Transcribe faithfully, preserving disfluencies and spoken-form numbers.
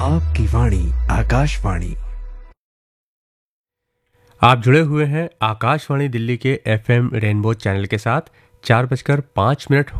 आपकी वाणी आकाशवाणी। आप जुड़े हुए हैं आकाशवाणी दिल्ली के एफएम रेनबो चैनल के साथ। चार बजकर पाँच मिनट